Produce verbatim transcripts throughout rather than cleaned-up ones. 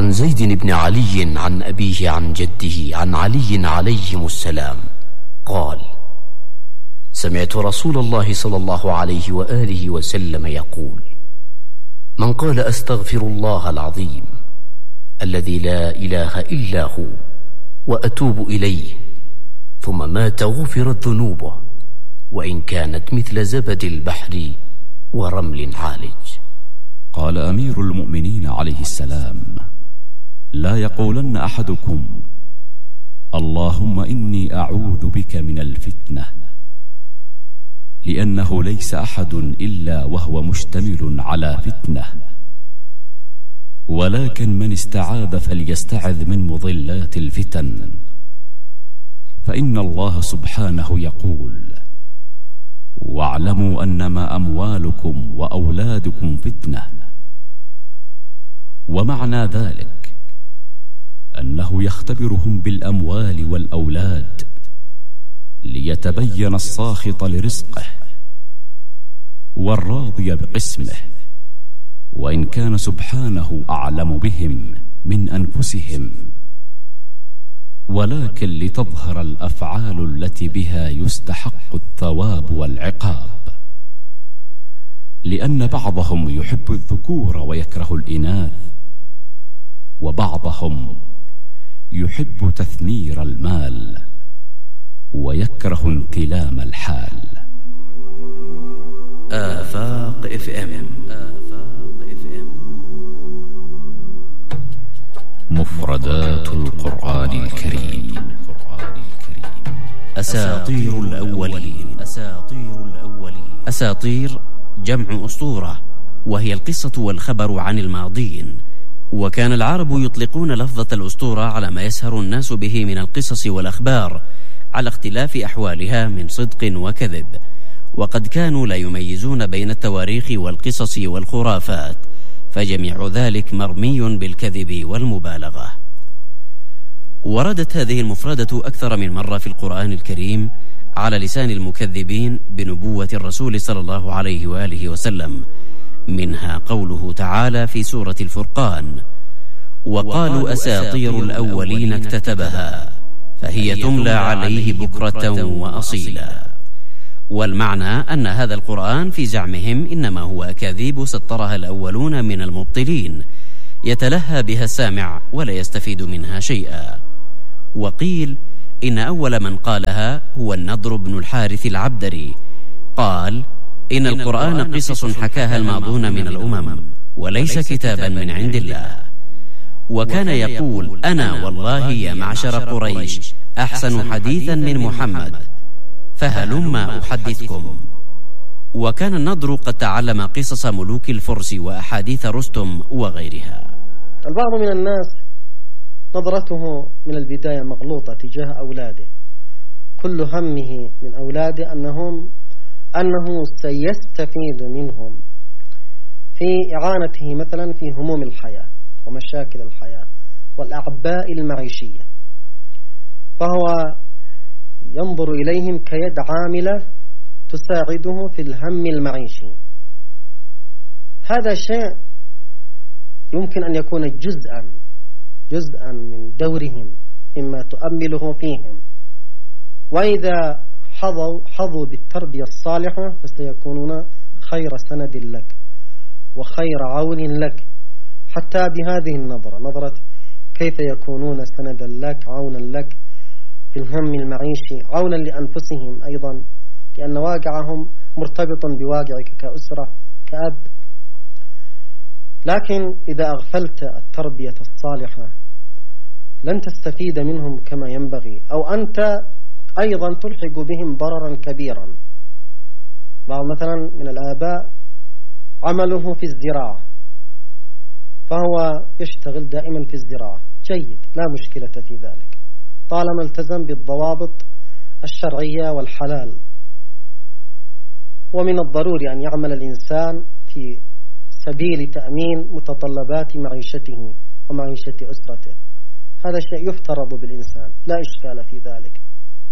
عن زيد بن علي عن أبيه عن جده عن علي عليهم السلام قال: سمعت رسول الله صلى الله عليه وآله وسلم يقول: من قال أستغفر الله العظيم الذي لا إله إلا هو وأتوب إليه ثم مات غفرت ذنوبه وإن كانت مثل زبد البحر ورمل عالج. قال أمير المؤمنين عليه السلام: لا يقولن أحدكم: اللهم إني أعوذ بك من الفتنة، لأنه ليس أحد إلا وهو مشتمل على فتنة، ولكن من استعاذ فليستعذ من مضلات الفتن، فإن الله سبحانه يقول: واعلموا أنما أموالكم وأولادكم فتنة. ومعنى ذلك أنه يختبرهم بالأموال والأولاد ليتبين الساخط لرزقه والراضي بقسمه، وإن كان سبحانه أعلم بهم من أنفسهم، ولكن لتظهر الأفعال التي بها يستحق الثواب والعقاب، لأن بعضهم يحب الذكور ويكره الإناث، وبعضهم يحب تثمير المال ويكره انكلام الحال. آفاق اف ام. مفردات القرآن الكريم. أساطير الأولين. أساطير الأولين. أساطير جمع أسطورة، وهي القصة والخبر عن الماضين. وكان العرب يطلقون لفظة الأسطورة على ما يسهر الناس به من القصص والأخبار على اختلاف أحوالها من صدق وكذب، وقد كانوا لا يميزون بين التواريخ والقصص والخرافات، فجميع ذلك مرمي بالكذب والمبالغة. وردت هذه المفردة أكثر من مرة في القرآن الكريم على لسان المكذبين بنبوة الرسول صلى الله عليه وآله وسلم، منها قوله تعالى في سورة الفرقان: وقالوا أساطير الأولين اكتتبها فهي تملى عليه بكرة وأصيلا. والمعنى أن هذا القرآن في زعمهم إنما هو أكاذيب سطرها الأولون من المبطلين يتلهى بها السامع ولا يستفيد منها شيئا. وقيل إن أول من قالها هو النضر بن الحارث العبدري، قال: إن القرآن قصص حكاها الماضون من الأمم وليس كتابا من عند الله. وكان يقول: أنا والله يا معشر قريش أحسن حديثا من محمد، فهلما أحدثكم. وكان النضر قد تعلم قصص ملوك الفرس وأحاديث رستم وغيرها. البعض من الناس نظرته من البداية مغلوطة تجاه أولاده، كل همه من أولاده أنهم أنه سيستفيد منهم في إعانته مثلا في هموم الحياة ومشاكل الحياة والأعباء المعيشية، فهو ينظر إليهم كيد عاملة تساعده في الهم المعيشي. هذا شيء يمكن أن يكون جزءا جزءا من دورهم مما تؤمله فيهم، وإذا حظوا حظوا بالتربية الصالحة فسيكونون خير سند لك وخير عون لك، حتى بهذه النظرة، نظرة كيف يكونون سندا لك عونا لك في الهم المعيشي، عونا لأنفسهم أيضا، لأن واقعهم مرتبط بواقعك كأسرة كأب. لكن إذا أغفلت التربية الصالحة لن تستفيد منهم كما ينبغي، أو أنت أيضا تلحق بهم ضررا كبيرا. بعض مثلا من الآباء عمله في الزراعة، فهو يشتغل دائما في الزراعة، جيد، لا مشكلة في ذلك طالما التزم بالضوابط الشرعية والحلال. ومن الضروري أن يعمل الإنسان في سبيل تأمين متطلبات معيشته ومعيشة أسرته، هذا شيء يفترض بالإنسان، لا إشكال في ذلك،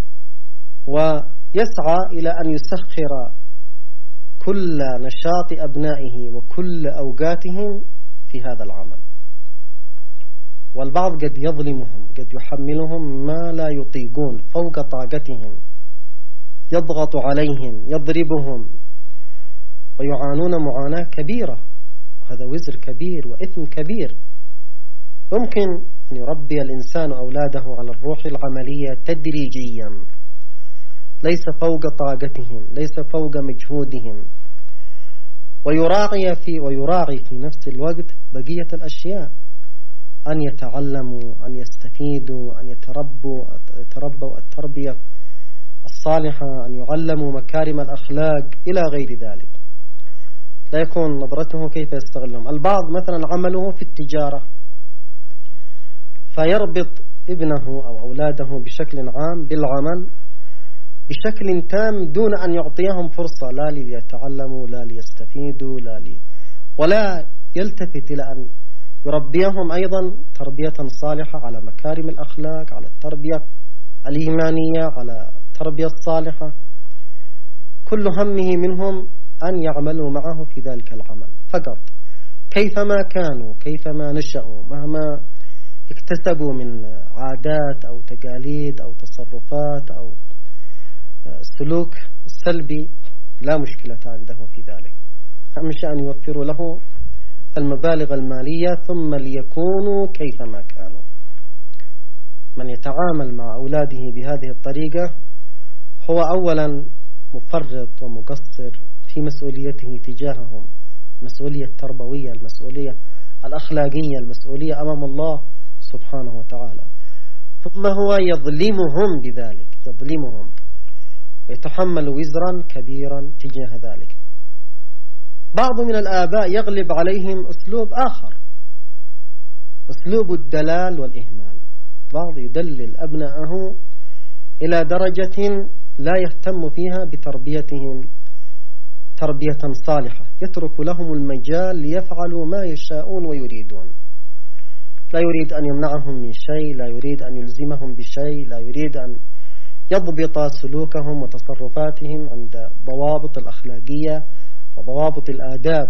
ويسعى إلى أن يسخر كل نشاط أبنائه وكل أوقاتهم في هذا العمل. والبعض قد يظلمهم، قد يحملهم ما لا يطيقون فوق طاقتهم، يضغط عليهم، يضربهم، ويعانون معاناة كبيرة، وهذا وزر كبير وإثم كبير. يمكن أن يربي الإنسان أولاده على الروح العملية تدريجيا، ليس فوق طاقتهم، ليس فوق مجهودهم، ويراعي في ويراعي في نفس الوقت بقية الأشياء، أن يتعلموا، أن يستفيدوا، أن يتربوا يتربوا التربية الصالحة، أن يعلموا مكارم الأخلاق إلى غير ذلك. لا يكون نظرته كيف يستغلهم. البعض مثلا عمله في التجارة، فيربط ابنه أو أولاده بشكل عام بالعمل بشكل تام دون أن يعطيهم فرصة لا ليتعلموا لا ليستفيدوا لا لي ولا يلتفت إلى أن يربيهم أيضا تربية صالحة على مكارم الأخلاق، على التربية الإيمانية، على التربية الصالحة. كل همه منهم أن يعملوا معه في ذلك العمل فقط، كيفما كانوا، كيفما نشأوا، مهما اكتسبوا من عادات أو تقاليد أو تصرفات أو سلوك سلبي، لا مشكلة عنده في ذلك. أهم شيء أن يوفروا له المبالغ المالية ثم ليكونوا كيفما كانوا. من يتعامل مع أولاده بهذه الطريقة هو أولا مفرط ومقصر في مسؤوليته تجاههم، المسؤولية التربوية، المسؤولية الأخلاقية، المسؤولية أمام الله سبحانه وتعالى. ثم هو يظلمهم بذلك، يظلمهم ويتحمل وزرا كبيرا تجاه ذلك. بعض من الآباء يغلب عليهم أسلوب آخر، أسلوب الدلال والإهمال. بعض يدلل أبنائه إلى درجة لا يهتم فيها بتربيتهم تربية صالحة، يترك لهم المجال ليفعلوا ما يشاءون ويريدون، لا يريد أن يمنعهم من شيء، لا يريد أن يلزمهم بشيء، لا يريد أن يضبط سلوكهم وتصرفاتهم عند ضوابط الأخلاقية وضوابط الآداب.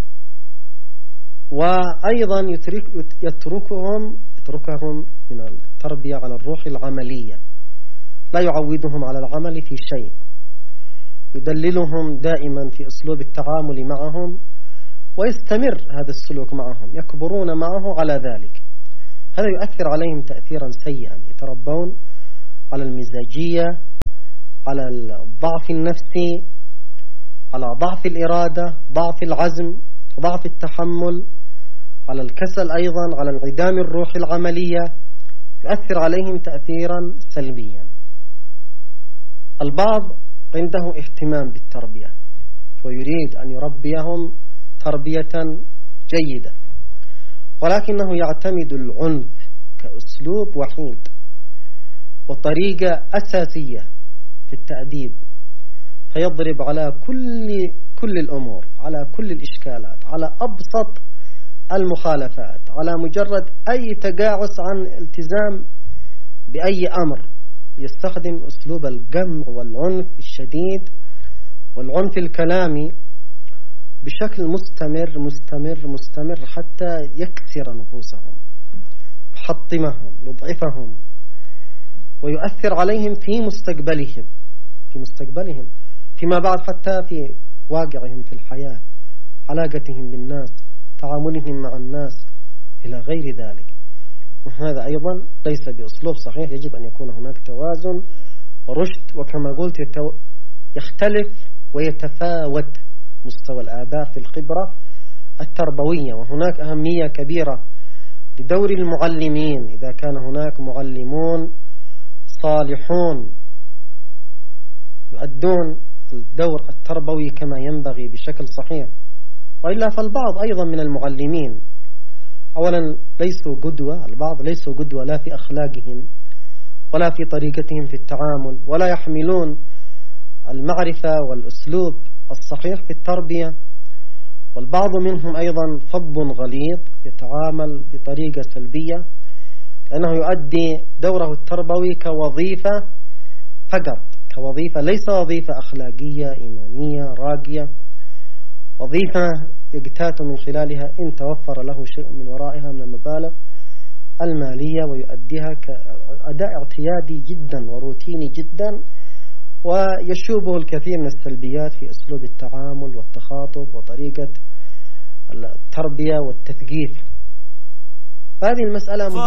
وأيضا يترك يتركهم يتركهم من التربية على الروح العملية، لا يعودهم على العمل في شيء، يدللهم دائما في أسلوب التعامل معهم، ويستمر هذا السلوك معهم، يكبرون معه على ذلك. هذا يؤثر عليهم تأثيرا سيئا، يتربون على المزاجية، على الضعف النفسي، على ضعف الإرادة، ضعف العزم، ضعف التحمل، على الكسل أيضا، على انعدام الروح العملية، يؤثر عليهم تأثيرا سلبيا. البعض عنده اهتمام بالتربية ويريد أن يربيهم تربية جيدة، ولكنه يعتمد العنف كأسلوب وحيد وطريقة أساسية في التأديب، فيضرب على كل كل الأمور، على كل الإشكالات، على أبسط المخالفات، على مجرد أي تجاوز عن التزام بأي أمر يستخدم أسلوب القمع والعنف الشديد والعنف الكلامي بشكل مستمر مستمر مستمر حتى يكسر نفوسهم، يحطمهم، يضعفهم، ويؤثر عليهم في مستقبلهم في مستقبلهم فيما بعد، حتى في واقعهم في الحياة، علاقتهم بالناس، تعاملهم مع الناس إلى غير ذلك. وهذا أيضا ليس بأسلوب صحيح، يجب أن يكون هناك توازن ورشد، وكما قلت يختلف ويتفاوت مستوى الآباء في الخبرة التربوية، وهناك أهمية كبيرة لدور المعلمين. إذا كان هناك معلمون صالحون يؤدون الدور التربوي كما ينبغي بشكل صحيح، وإلا فالبعض أيضا من المعلمين أولا ليسوا قدوة، البعض ليسوا قدوة لا في أخلاقهم ولا في طريقتهم في التعامل، ولا يحملون المعرفة والأسلوب الصحيح في التربية. والبعض منهم أيضا فظ غليظ يتعامل بطريقة سلبية، لأنه يؤدي دوره التربوي كوظيفة فقط، كوظيفة ليس وظيفة أخلاقية إيمانية راقية، وظيفة يقتات من خلالها إن توفر له شيء من ورائها من المبالغ المالية ويؤديها كأداء اعتيادي جدا وروتيني جدا، ويشوبه الكثير من السلبيات في أسلوب التعامل والتخاطب وطريقة التربية والتثقيف. هذه المسألة